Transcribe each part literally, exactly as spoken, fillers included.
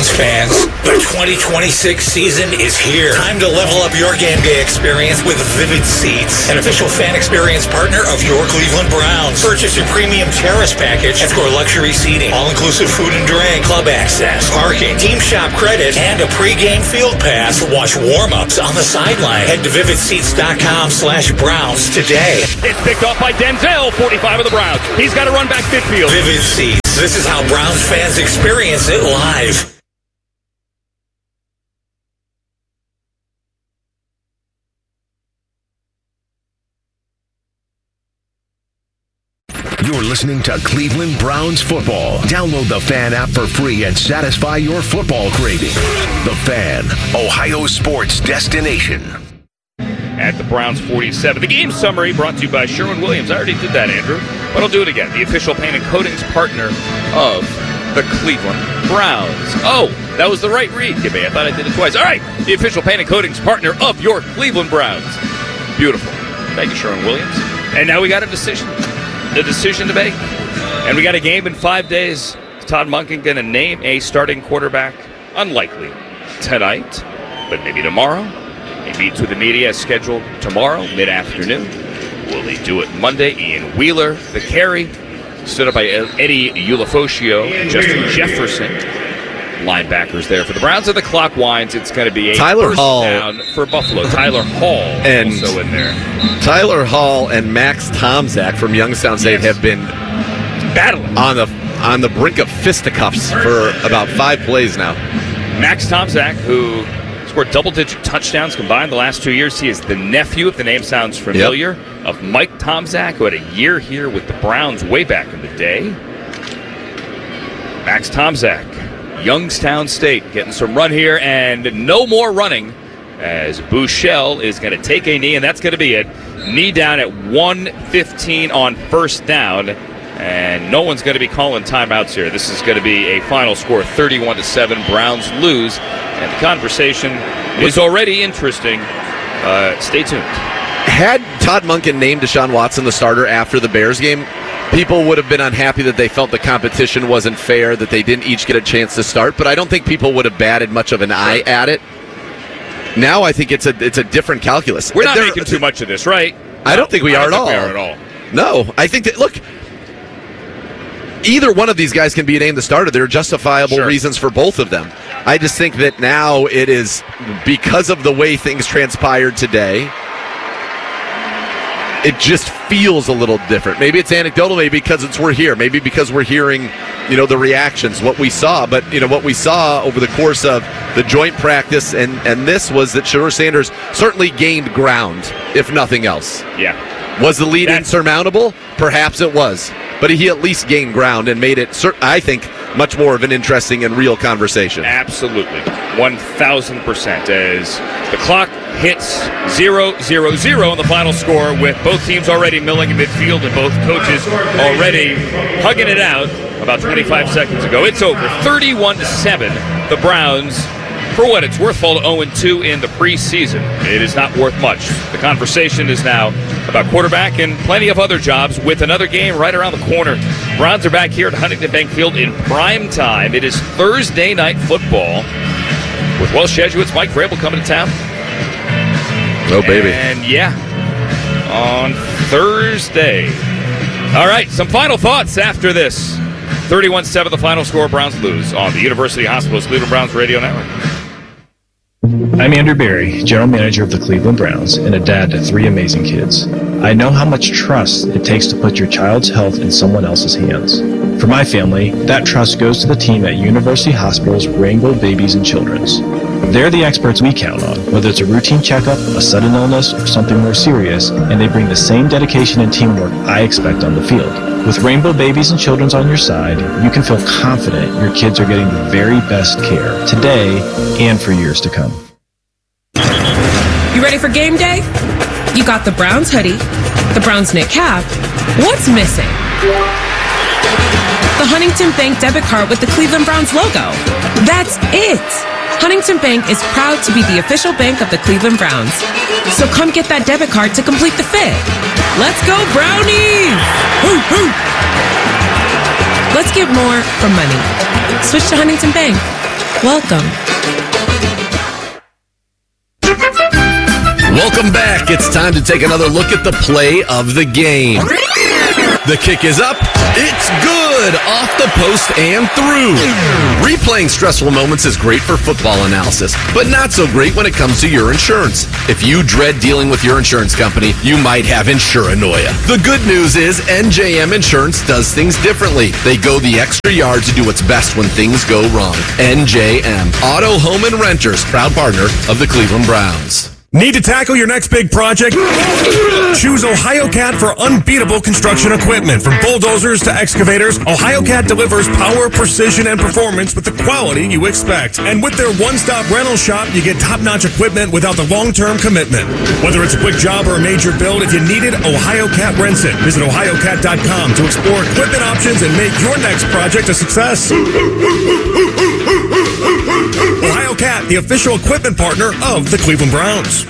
Browns fans, the twenty twenty-six season is here. Time to level up your game day experience with Vivid Seats, an official fan experience partner of your Cleveland Browns. Purchase your premium terrace package and score luxury seating, all-inclusive food and drink, club access, parking, team shop credit, and a pregame field pass to watch warm-ups on the sideline. Head to vivid seats dot com slash Browns today. It's picked off by Denzel, forty-five of the Browns. He's got to run back midfield. Vivid Seats. This is how Browns fans experience it live. You're listening to Cleveland Browns football. Download the Fan app for free and satisfy your football craving. The Fan, Ohio sports destination. At the Browns forty-seven. The game summary brought to you by Sherwin-Williams. I already did that, Andrew, but I'll do it again. The official paint and coatings partner of the Cleveland Browns. Oh, that was the right read, Gibby. I thought I did it twice. All right, the official paint and coatings partner of your Cleveland Browns. Beautiful. Thank you, Sherwin-Williams. And now we got a decision. A decision to make. And we got a game in five days. Is Todd Monken going to name a starting quarterback? Unlikely tonight, but maybe tomorrow. He meets with the media as scheduled tomorrow, mid-afternoon. Will they do it Monday? Ian Wheeler, the carry, stood up by Eddie Ulafoscio and Justin Jefferson. Linebackers there for the Browns. As the clock winds, it's going to be a Tyler first Hall down for Buffalo. Tyler Hall and also in there. Tyler Hall and Max Tomczak from Youngstown State yes. have been battling on the on the brink of fisticuffs for about five plays now. Max Tomczak, who scored double-digit touchdowns combined the last two years. He is the nephew, if the name sounds familiar, yep. of Mike Tomczak, who had a year here with the Browns way back in the day. Max Tomczak, Youngstown State, getting some run here, and no more running as Buechele is going to take a knee, and that's going to be it. Knee down at one fifteen on first down, and no one's going to be calling timeouts here. This is going to be a final score, thirty-one to seven. Browns lose, and the conversation is already interesting. Uh, stay tuned. Had Todd Monken named Deshaun Watson the starter after the Bears game, people would have been unhappy that they felt the competition wasn't fair, that they didn't each get a chance to start, but I don't think people would have batted much of an eye at it. Now I think it's a it's a different calculus. We're not there, making too much of this, right? I don't think we I are, don't at, think all. we are at all. No, I think that, look, either one of these guys can be named the starter. There are justifiable sure. reasons for both of them. I just think that now it is, because of the way things transpired today, it just feels a little different. Maybe it's anecdotal, maybe because it's we're here, maybe because we're hearing, you know, the reactions, what we saw. But, you know, what we saw over the course of the joint practice and, and this was that Shedeur Sanders certainly gained ground, if nothing else. Yeah. Was the lead That's- insurmountable? Perhaps it was. But he at least gained ground and made it, I think, much more of an interesting and real conversation. Absolutely. one thousand percent. As the clock hits zero zero zero on the final score, with both teams already milling in midfield and both coaches already hugging it out about twenty-five seconds ago. It's over. thirty-one to seven. The Browns, for what it's worth, fall to oh and two in the preseason. It is not worth much. The conversation is now about quarterback and plenty of other jobs, with another game right around the corner. Browns are back here at Huntington Bank Field in prime time. It is Thursday night football with Welsh Jesuits. Mike Vrabel coming to town. Oh, baby. And, yeah, on Thursday. All right, some final thoughts after this. thirty-one seven, the final score. Browns lose on the University Hospital's Cleveland Browns Radio Network. I'm Andrew Berry, General Manager of the Cleveland Browns and a dad to three amazing kids. I know how much trust it takes to put your child's health in someone else's hands. For my family, that trust goes to the team at University Hospital's Rainbow Babies and Children's. They're the experts we count on, whether it's a routine checkup, a sudden illness, or something more serious, and they bring the same dedication and teamwork I expect on the field. With Rainbow Babies and Children's on your side, you can feel confident your kids are getting the very best care today and for years to come. You ready for game day? You got the Browns hoodie, the Browns knit cap. What's missing? The Huntington Bank debit card with the Cleveland Browns logo. That's it! Huntington Bank is proud to be the official bank of the Cleveland Browns. So come get that debit card to complete the fit. Let's go, Brownies! Woo, woo. Let's get more for money. Switch to Huntington Bank. Welcome. Welcome back. It's time to take another look at the play of the game. The kick is up. It's good. Off the post and through. Replaying stressful moments is great for football analysis, but not so great when it comes to your insurance. If you dread dealing with your insurance company, you might have insuranoia. The good news is N J M Insurance does things differently. They go the extra yard to do what's best when things go wrong. N J M, Auto, Home, and Renters, proud partner of the Cleveland Browns. Need to tackle your next big project? Choose OhioCat for unbeatable construction equipment. From bulldozers to excavators, OhioCat delivers power, precision, and performance with the quality you expect. And with their one-stop rental shop, you get top-notch equipment without the long-term commitment. Whether it's a quick job or a major build, if you need it, OhioCat rents it. Visit ohio cat dot com to explore equipment options and make your next project a success. OhioCat, the official equipment partner of the Cleveland Browns.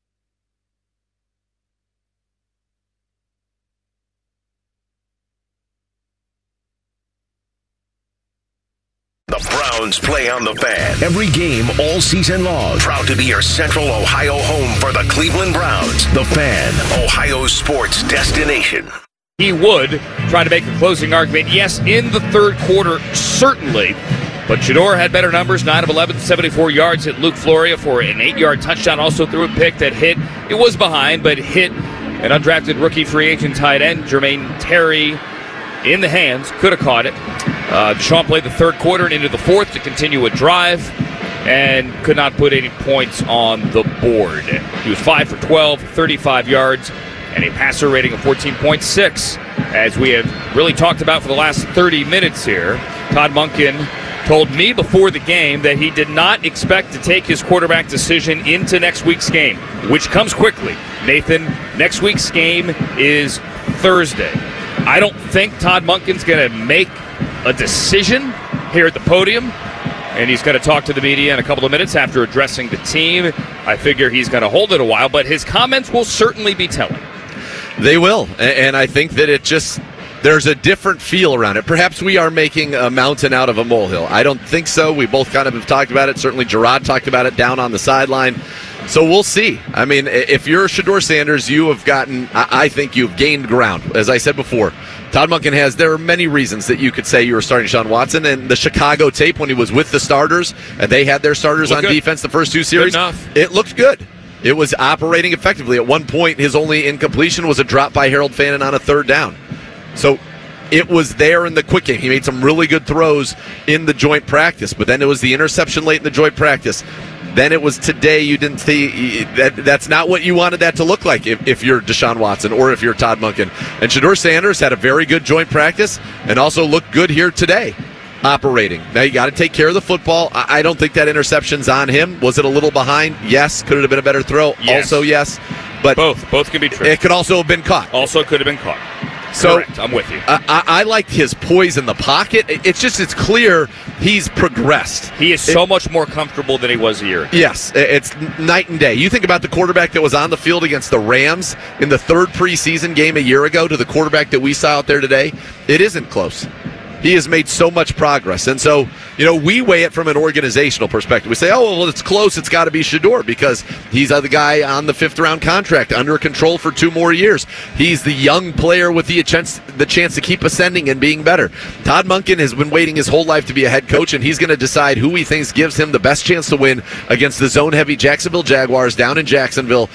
The Browns play on the Fan. Every game all season long. Proud to be your Central Ohio home for the Cleveland Browns. The Fan, Ohio sports destination. He would try to make a closing argument. Yes, in the third quarter, certainly. But Shedeur had better numbers, nine of eleven, seventy-four yards. Hit Luke Floria for an eight-yard touchdown. Also threw a pick that hit. It was behind, but hit an undrafted rookie free agent tight end, Jermaine Terry, in the hands. Could have caught it. Uh, Deshaun played the third quarter and into the fourth to continue a drive and could not put any points on the board. He was five for twelve, thirty-five yards, and a passer rating of fourteen point six. As we have really talked about for the last thirty minutes here, Todd Monken told me before the game that he did not expect to take his quarterback decision into next week's game, which comes quickly. Nathan, next week's game is Thursday. I don't think Todd Monken's going to make a decision here at the podium, and he's going to talk to the media in a couple of minutes after addressing the team. I figure he's going to hold it a while, but his comments will certainly be telling. They will, and I think that it just... there's a different feel around it. Perhaps we are making a mountain out of a molehill. I don't think so. We both kind of have talked about it. Certainly Gerard talked about it down on the sideline. So we'll see. I mean, if you're Shedeur Sanders, you have gotten, I think you've gained ground. As I said before, Todd Monken has, there are many reasons that you could say you were starting Deshaun Watson. And the Chicago tape when he was with the starters, and they had their starters on good defense the first two series, it looked good. It was operating effectively. At one point, his only incompletion was a drop by Harold Fannin on a third down. So it was there in the quick game. He made some really good throws in the joint practice, but then it was the interception late in the joint practice. Then it was today. You didn't see that. That's not what you wanted that to look like if, if you're Deshaun Watson or if you're Todd Monken. And Shedeur Sanders had a very good joint practice and also looked good here today operating. Now you got to take care of the football. I, I don't think that interception's on him. Was it a little behind? Yes. Could it have been a better throw? Yes. Also yes. But both. Both can be true. It could also have been caught. Also could have been caught. So, correct. I'm with you. I, I, I liked his poise in the pocket. It's just, it's clear he's progressed. He is so it, much more comfortable than he was a year ago. Yes, it's night and day. You think about the quarterback that was on the field against the Rams in the third preseason game a year ago to the quarterback that we saw out there today. It isn't close. He has made so much progress. And so, you know, we weigh it from an organizational perspective. We say, oh, well, it's close. It's got to be Shedeur because he's the guy on the fifth-round contract under control for two more years. He's the young player with the chance, the chance to keep ascending and being better. Todd Monken has been waiting his whole life to be a head coach, and he's going to decide who he thinks gives him the best chance to win against the zone-heavy Jacksonville Jaguars down in Jacksonville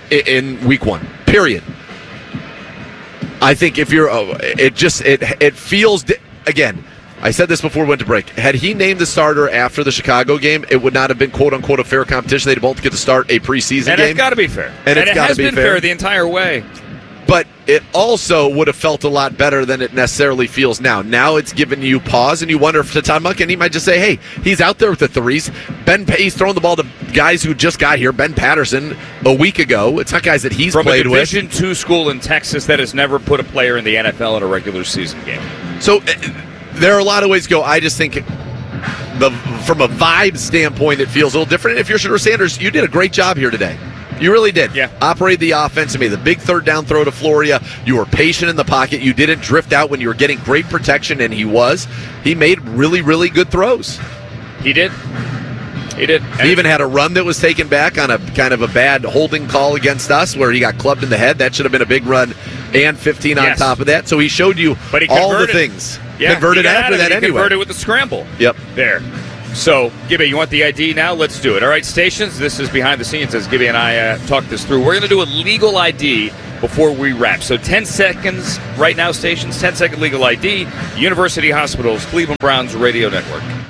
in week one, period. I think if you're oh, – it just – it it feels – again, I said this before we went to break. Had he named the starter after the Chicago game, it would not have been quote-unquote a fair competition. They'd both get to start a preseason and game. And it's got to be fair. And, and it's it got has to be been fair. fair the entire way. But it also would have felt a lot better than it necessarily feels now. Now it's giving you pause, and you wonder if to Todd Monken, he might just say, hey, he's out there with the threes. Ben, he's throwing the ball to guys who just got here. Ben Patterson a week ago. It's not guys that he's From played a with. Division two school in Texas that has never put a player in the N F L in a regular season game. So uh, there are a lot of ways to go. I just think the from a vibe standpoint, it feels a little different. If you're Shedeur Sanders, you did a great job here today. You really did. Yeah. Operate the offense. I mean, the big third down throw to Floria. You were patient in the pocket. You didn't drift out when you were getting great protection, and he was. He made really, really good throws. He did. He did. He even had a run that was taken back on a kind of a bad holding call against us where he got clubbed in the head. That should have been a big run, and fifteen on Yes. top of that. So he showed you But he all the converted. things. Yeah, converted he got after out of that it. He anyway. Converted with the scramble. Yep. There. So, Gibby, you want the I D now? Let's do it. All right, stations, this is behind the scenes as Gibby and I uh, talk this through. We're going to do a legal I D before we wrap. So ten seconds right now, stations, ten second legal I D, University Hospitals, Cleveland Browns Radio Network.